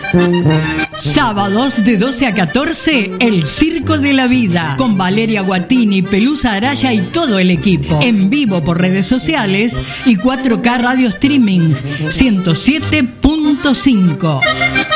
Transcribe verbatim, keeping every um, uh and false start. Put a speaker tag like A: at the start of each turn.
A: Sábados de doce a catorce, El Circo de la Vida, con Valeria Guatini, Pelusa Araya y todo el equipo. En vivo por redes sociales y cuatro K Radio Streaming ciento siete punto cinco.